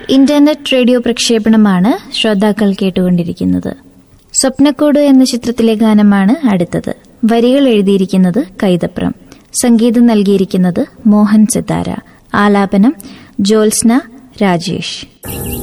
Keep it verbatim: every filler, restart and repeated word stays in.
Internet radio പ്രക്ഷേപണമാണ് ശ്രോതാക്കൾ കേട്ടുകൊണ്ടിരിക്കുന്നത്. സ്വപ്നക്കൂട് എന്ന ചിത്രത്തിലെ ഗാനമാണ് അടുത്തത്. വരികൾ എഴുതിയിരിക്കുന്നത് കൈതപ്രം, സംഗീതം നൽകിയിരിക്കുന്നത് മോഹൻ സിതാര, ആലാപനം ജ്യോത്സ്ന രാജേഷ്.